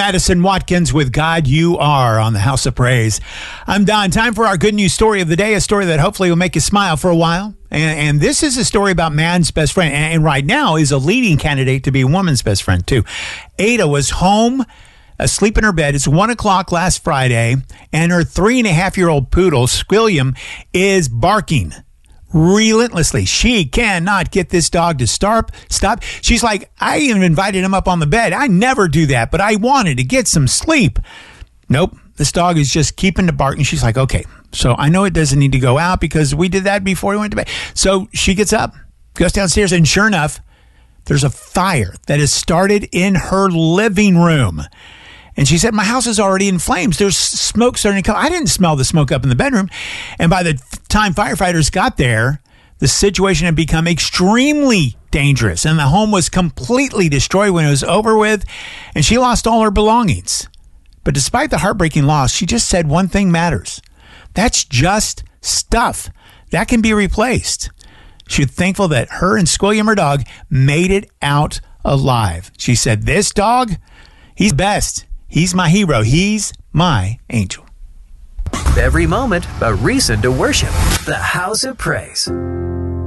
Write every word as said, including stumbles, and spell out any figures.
Madison Watkins with God You Are on the House of Praise. I'm Don. Time for our good news story of the day, a story that hopefully will make you smile for a while. And, and this is a story about man's best friend. And, and right now is a leading candidate to be a woman's best friend, too. Ada was home, asleep in her bed. It's one o'clock last Friday, and her three and a half year old poodle, Squilliam, is barking relentlessly. She cannot get this dog to stop. Stop. She's like, I even invited him up on the bed. I never do that, but I wanted to get some sleep. Nope. This dog is just keeping the barking. She's like, okay, so I know it doesn't need to go out because we did that before we went to bed. So she gets up, goes downstairs, and sure enough, there's a fire that has started in her living room. And she said, my house is already in flames. There's smoke starting to come. I didn't smell the smoke up in the bedroom. And by the time firefighters got there, the situation had become extremely dangerous. And the home was completely destroyed when it was over with. And she lost all her belongings. But despite the heartbreaking loss, she just said one thing matters. That's just stuff. That can be replaced. She's thankful that her and Squilliam, her dog, made it out alive. She said, this dog, he's best. He's my hero. He's my angel. Every moment, a reason to worship. The House of Praise.